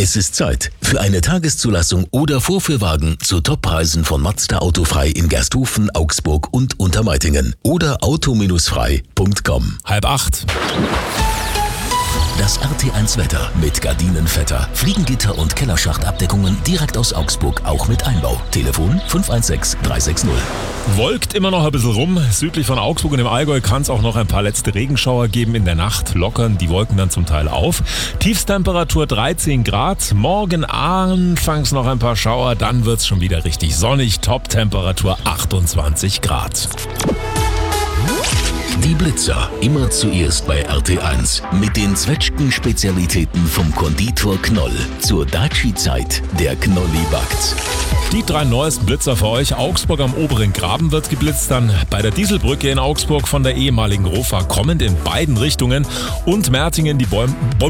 Es ist Zeit für eine Tageszulassung oder Vorführwagen zu Toppreisen von Mazda Autofrei in Gersthofen, Augsburg und Untermeitingen oder auto-frei.com. 7:30. Das RT1 Wetter mit Gardinenvetter, Fliegengitter und Kellerschachtabdeckungen direkt aus Augsburg, auch mit Einbau. Telefon 516 360. Wolkt immer noch ein bisschen rum. Südlich von Augsburg und im Allgäu kann es auch noch ein paar letzte Regenschauer geben. In der Nacht lockern die Wolken dann zum Teil auf. Tiefstemperatur 13 Grad. Morgen anfangs noch ein paar Schauer, dann wird es schon wieder richtig sonnig. Top-Temperatur 28 Grad. Die Blitzer, immer zuerst bei RT1. Mit den Zwetschgen-Spezialitäten vom Konditor Knoll. Zur Daci-Zeit, der Knolli backt. Die 3 neuesten Blitzer für euch. Augsburg am oberen Graben wird geblitzt, dann bei der Dieselbrücke in Augsburg von der ehemaligen Rofa kommend in beiden Richtungen und Mertingen die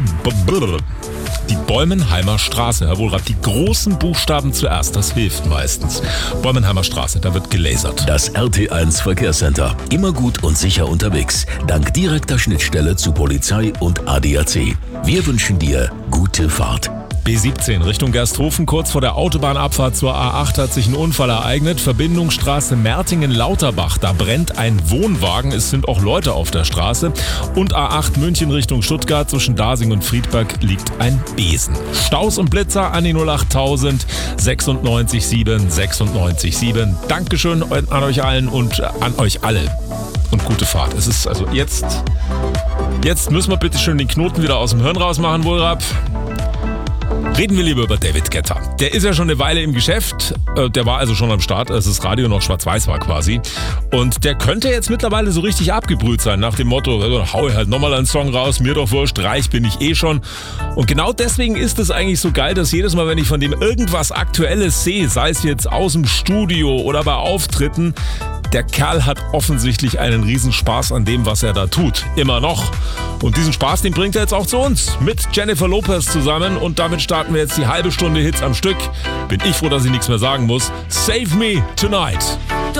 Bäumenheimer Straße. Herr Wohlrath, die großen Buchstaben zuerst, das hilft meistens. Bäumenheimer Straße, da wird gelasert. Das RT1 Verkehrscenter. Immer gut und sicher unterwegs. Dank direkter Schnittstelle zu Polizei und ADAC. Wir wünschen dir gute Fahrt. B17 Richtung Gersthofen, kurz vor der Autobahnabfahrt zur A8 hat sich ein Unfall ereignet. Verbindungsstraße Mertingen-Lauterbach, da brennt ein Wohnwagen, es sind auch Leute auf der Straße. Und A8 München Richtung Stuttgart, zwischen Dasing und Friedberg liegt ein Besen. Staus und Blitzer an die 08000 967 967. Dankeschön an euch allen und an euch alle. Und gute Fahrt. Es ist also jetzt müssen wir bitte schön den Knoten wieder aus dem Hirn rausmachen, Wohlrath. Reden wir lieber über David Guetta. Der ist ja schon eine Weile im Geschäft. Der war also schon am Start, als das Radio noch schwarz-weiß war quasi. Und der könnte jetzt mittlerweile so richtig abgebrüht sein, nach dem Motto, hau ich halt nochmal einen Song raus, mir doch wurscht, reich bin ich eh schon. Und genau deswegen ist es eigentlich so geil, dass jedes Mal, wenn ich von dem irgendwas Aktuelles sehe, sei es jetzt aus dem Studio oder bei Auftritten, der Kerl hat offensichtlich einen Riesenspaß an dem, was er da tut. Immer noch. Und diesen Spaß, den bringt er jetzt auch zu uns. Mit Jennifer Lopez zusammen. Und damit starten wir jetzt die halbe Stunde Hits am Stück. Bin ich froh, dass ich nichts mehr sagen muss. Save Me Tonight.